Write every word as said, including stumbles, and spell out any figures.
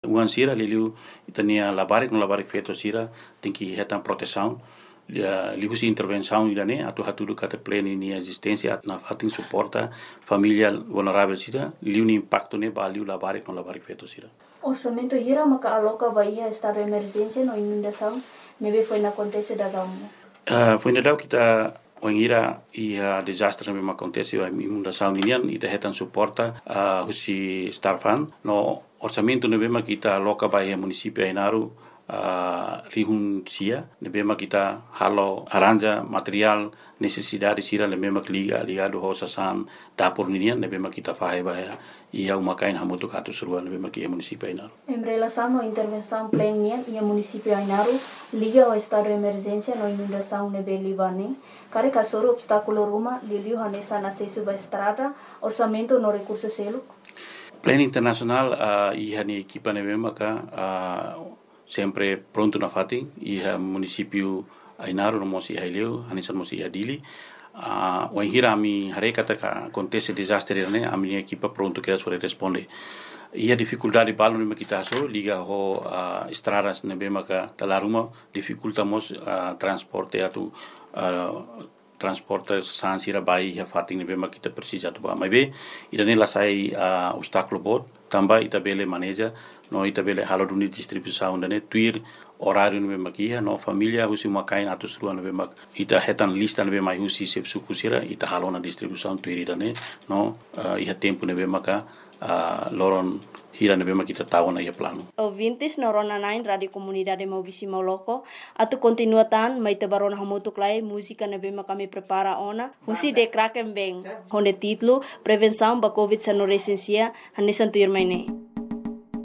ungan sira liliu itania labarik no labarik feto sira tem que retan proteção liu si intervenção idane atu hatudu kata pleno ni existência at na fatin suporta família vulnerável sira liu ni impacto ne baliu labarik no labarik feto sira. Orçamento hira maka aloca Bahia estado de emergência no inundação nebe foi na acontece da gamu. Uh, foi na kita Wangira ia desastre mesmo acontece a inundação inian ita hetan suporta uh, husi starfan no orçamento ne bema kita aloca Bahia município Ainaru Uh, rihun sia nebema kita halo aranja material necessidade sira lebema liga ligado ho sasan dapur ninian nebema kita fahe baya ia umakain hamutu katu seruan nebema ki município Ainaru. Em relação à intervenção plena ia município Ainaru liga ao estado de emergência no inundação nebe Libane kare kasoro obstáculo ruma liliu hanesa na sesu ba estrada orçamento no recurso selo. Plano internacional uh, ia ni equipa nebema ka uh, sempre pronto na fating ia município Ainaru no mosi haileu hanisan mosi adili a uh, wanhira ami hareka ka acontece desastre ne ami equipa pronto que sore responde ia dificuldade balo ne kita so liga ho uh, estradas ne bema ka talaruma dificultamos uh, transporte atu uh, transporte sansira bai ia fating ne bema kita precisa tu ba mai idane la sai uh, obstáculo bot tamba itabele maneja no itabele haloduni distribuição dane tuir horário no makia no família husi makain atus ruan no mak ita hetan lista no mai husi sep sukusira ita halona distribuição tuir dane no uh, ia tempo no maka uh, loron hira no mak kita tahu na ia plano. Ouvintes no Rona nine Radio Comunidade Mauvício Moloko atu continuatan mai tabarona hamutuk lai música no mak kami prepara ona husi de kraken beng honde titlo prevenção ba covid sanoresensia hanisan tuir mai ne.